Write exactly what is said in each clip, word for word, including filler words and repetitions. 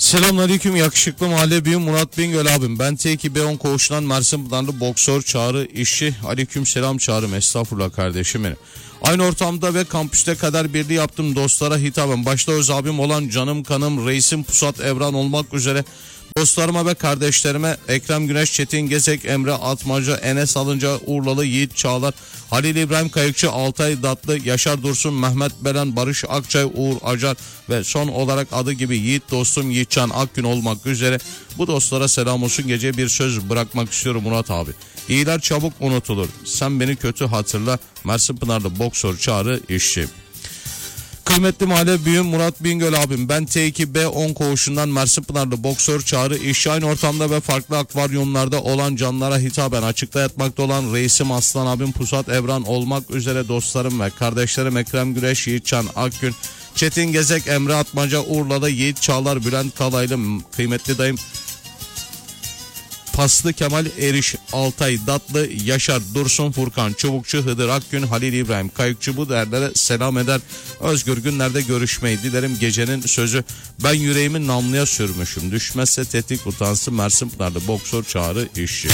Selamünaleyküm yakışıklı mahalle büyüğüm Murat Bingöl abim. Ben T iki B on koğuşundan Mersin Pınarlı boksör Çağrı işçi. Aleyküm selam Çağrı, estağfurullah kardeşim benim. Aynı ortamda ve kampüste kader birliği yaptım dostlara hitaben. Başta öz abim olan canım kanım reisim Pusat Evran olmak üzere dostlarıma ve kardeşlerime Ekrem Güneş, Çetin Gezek, Emre Atmaca, Enes Alınca, Urlalı Yiğit Çağlar, Halil İbrahim Kayıkçı, Altay Datlı, Yaşar Dursun, Mehmet Belen, Barış Akçay, Uğur Acar ve son olarak adı gibi Yiğit dostum Yiğitcan Akgün olmak üzere bu dostlara selam olsun. Gece bir söz bırakmak istiyorum Murat abi. İyiler çabuk unutulur. Sen beni kötü hatırla. Mersin Pınarlı boksör Çağrı işçi. Kıymetli mahalle büyüğüm Murat Bingöl abim. Ben T iki B on koğuşundan Mersin Pınarlı boksör Çağrı işçi. Aynı ortamda ve farklı akvaryumlarda olan canlılara hitaben açıkta yatmakta olan reisim Aslan abim Pusat Evran olmak üzere dostlarım ve kardeşlerim Ekrem Güneş, Yiğitcan Akgün, Çetin Gezek, Emre Atmaca, Urla'da Yiğit Çağlar, Bülent Kalaylı, kıymetli dayım Paslı Kemal Eriş, Altay Datlı, Yaşar Dursun, Furkan Çubukçu, Hıdır Akgün, Halil İbrahim Kayıkçı bu değerlere selam eder. Özgür günlerde görüşmeyi dilerim. Gecenin sözü ben yüreğimi namluya sürmüşüm. Düşmezse tetik utansın. Mersin Pınarlı boksör Çağrı işçi.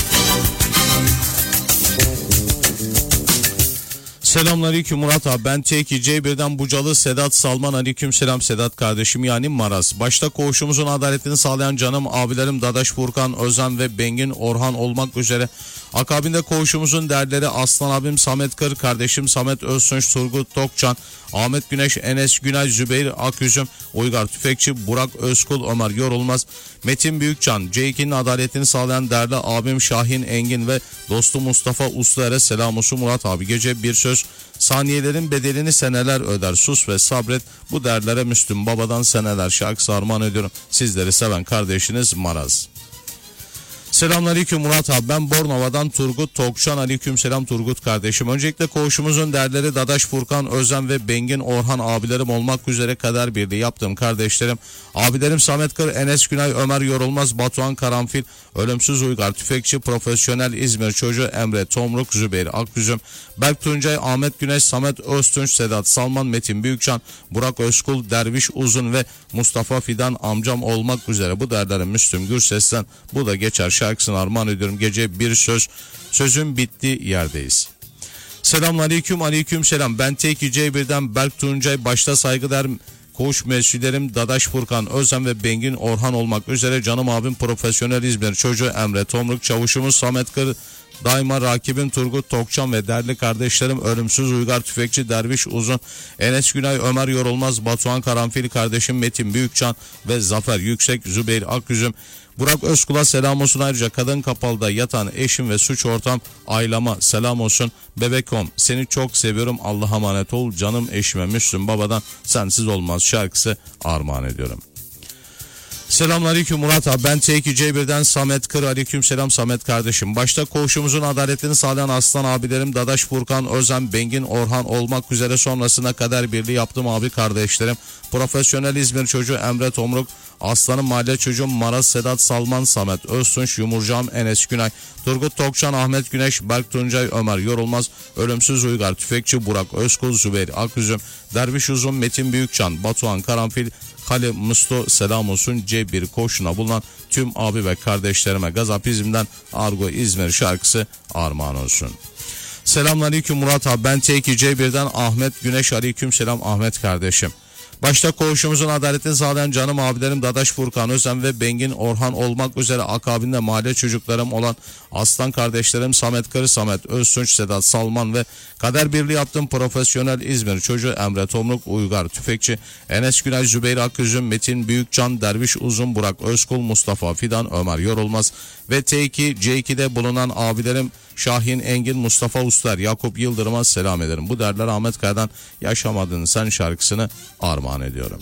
Selamünaleyküm Murat abi. Ben T iki C bir'den Bucalı Sedat Salman. Aleyküm selam Sedat kardeşim yani Maraz. Başta koğuşumuzun adaletini sağlayan canım abilerim Dadaş Furkan, Özen ve Bengin Orhan olmak üzere akabinde koğuşumuzun değerleri Aslan abim Samet Kır, kardeşim Samet Öztunç, Turgut Tokcan, Ahmet Güneş, Enes Günay, Zübeyir Aküzüm, Uygar Tüfekçi, Burak Özkul, Ömer Yorulmaz, Metin Büyükcan, C iki'nin adaletini sağlayan değerli abim Şahin Engin ve dostu Mustafa Usluer'e selam olsun Murat abi. Gece bir söz saniyelerin bedelini seneler öder, sus ve sabret, bu değerlere Müslüm Baba'dan seneler şarkısı armağan ediyorum. Sizleri seven kardeşiniz Maraz. Selamünaleyküm Murat abi. Ben Bornova'dan Turgut Tokçan. Aleyküm selam Turgut kardeşim. Öncelikle koğuşumuzun değerleri Dadaş Furkan, Özen ve Bengin Orhan abilerim olmak üzere kader birliği yaptığım kardeşlerim. Abilerim Samet Kır, Enes Günay, Ömer Yorulmaz, Batuhan Karanfil, Ölümsüz Uygar Tüfekçi, Profesyonel İzmir Çocuğu Emre Tomruk, Zübeyir Akgüzüm, Berk Tuncay, Ahmet Güneş, Samet Öztunç, Sedat Salman, Metin Büyükcan, Burak Özkul, Derviş Uzun ve Mustafa Fidan amcam olmak üzere bu değerlerin Müslüm Gürses'ten bu da geçer şarkısını armağan ediyorum. Gece bir söz, sözün bittiği yerdeyiz. Selamünaleyküm, aleyküm selam. Ben T iki C bir'den Berk Tuncay, başta saygıdeğer koğuş mesutlerim Dadaş Furkan, Özen ve Bengin Orhan olmak üzere canım abim Profesyonel İzmir Çocuğu Emre Tomruk, çavuşumuz Samet Kır, daima rakibim Turgut Tokcan ve değerli kardeşlerim Ölümsüz Uygar Tüfekçi, Derviş Uzun, Enes Günay, Ömer Yorulmaz, Batuhan Karanfil, kardeşim Metin Büyükcan ve Zafer Yüksek, Zübeyir Akgüzüm, Burak Özkul'a selam olsun. Ayrıca kadın kapalıda yatan eşim ve suç ortam ailama selam olsun. Bebekom seni çok seviyorum, Allah'a emanet ol canım eşime Müslüm Baba'dan sensiz olmaz şarkısı armağan ediyorum. Selamünaleyküm Murat abi. Ben T iki C bir'den Samet Kır. Aleyküm selam Samet kardeşim. Başta koğuşumuzun adaletini sağlayan aslan abilerim Dadaş Furkan, Özen, Bengin Orhan olmak üzere sonrasına kadar birliği yaptım abi kardeşlerim. Profesyonel İzmir Çocuğu Emre Tomruk, Aslanım Mahalle Çocuğum Maraz, Sedat Salman, Samet Öztunç, Yumurcam Enes Günay, Turgut Tokcan, Ahmet Güneş, Berk Tuncay, Ömer Yorulmaz, Ölümsüz Uygar Tüfekçi, Burak Özkul, Zübeyir Aküzüm, Derviş Uzun, Metin Büyükcan, Batuhan Karanfil, Kale Musto selam olsun. C bir koşuna bulunan tüm abi ve kardeşlerime Gazapizm'den Argo İzmir şarkısı armağan olsun. Selamünaleyküm Murat abi. Ben T iki C bir'den Ahmet Güneş. Aleyküm selam Ahmet kardeşim. Başta koğuşumuzun adaletini sağlayan canım abilerim Dadaş Furkan, Özen ve Bengin Orhan olmak üzere akabinde mahalle çocuklarım olan aslan kardeşlerim Samet Kır, Samet Öztunç, Sedat Salman ve kader birliği yaptığım Profesyonel İzmir Çocuğu Emre Tomruk, Uygar Tüfekçi, Enes Günay, Zübeyir Aküzüm, Metin Büyükcan, Derviş Uzun, Burak Özkul, Mustafa Fidan, Ömer Yorulmaz ve T iki C iki'de bulunan abilerim Şahin Engin, Mustafa Uslar, Yakup Yıldırım'a selam ederim. Bu derler Ahmet Kaya'dan Yaşamadın Sen şarkısını armağan ediyorum.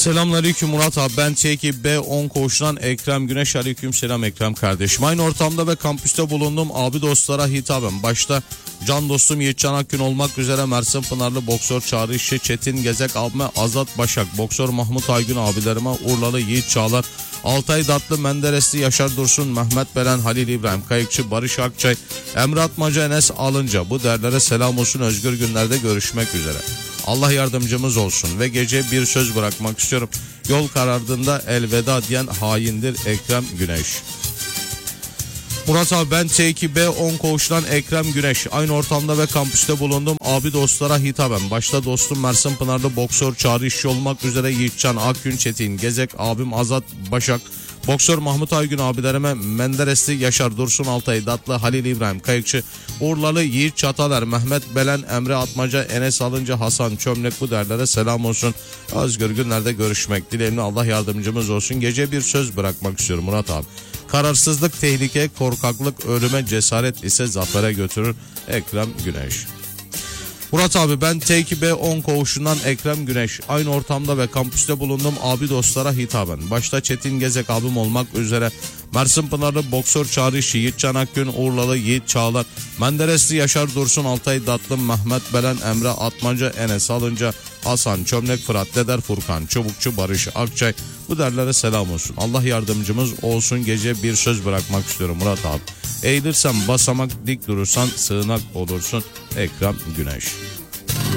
Selamünaleyküm Murat abi, ben T iki B on koğuşundan Ekrem Güneş. Aleyküm selam Ekrem kardeşim. Aynı ortamda ve kampüste bulundum abi dostlara hitaben. Başta can dostum Yiğitcan Akgün olmak üzere Mersin Pınarlı boksör Çağrı İşçi, Çetin Gezek abime, Azat Başak, boksör Mahmut Aygün abilerime, Urlalı Yiğit Çağlar, Altay Datlı, Menderesli Yaşar Dursun, Mehmet Belen, Halil İbrahim Kayıkçı, Barış Akçay, Emre Atmaca, Enes Alınca, bu derlere selam olsun. Özgür günlerde görüşmek üzere. Allah yardımcımız olsun ve gece bir söz bırakmak istiyorum. Yol karardığında elveda diyen haindir Ekrem Güneş. Murat abi, ben T iki B on koğuşundan Ekrem Güneş. Aynı ortamda ve kampüste bulundum abi dostlara hitaben. Başta dostum Mersin Pınar'da boksör Çağrı İşçi olmak üzere Yiğitcan Akgün, Çetin Gezek abim, Azat Başak, boksör Mahmut Aygün abilerime, Menderesli Yaşar Dursun, Altay Datlı, Halil İbrahim Kayıkçı, Urlalı Yiğit Çatalar, Mehmet Belen, Emre Atmaca, Enes Alınca, Hasan Çömlek, bu derlere selam olsun. Özgür günlerde görüşmek dileğimle, Allah yardımcımız olsun. Gece bir söz bırakmak istiyorum Murat abi. Kararsızlık tehlike, korkaklık ölüme, cesaret ise zafere götürür Ekrem Güneş. Murat abi, ben T iki B on koğuşundan Ekrem Güneş. Aynı ortamda ve kampüste bulundum abi dostlara hitaben. Başta Çetin Gezek abim olmak üzere Mersin Pınarlı boksör Çağrı İşçi, Yiğitcan Akgün, Urlalı Yiğit Çağlar, Menderesli Yaşar Dursun, Altay Datlı, Mehmet Belen, Emre Atmaca, Enes Alınca, Hasan Çömlek, Fırat Deder, Furkan Çubukçu, Barış Akçay, bu derlere selam olsun. Allah yardımcımız olsun. Gece bir söz bırakmak istiyorum Murat abi. Eğilirsen basamak, dik durursan sığınak olursun Ekrem Güneş.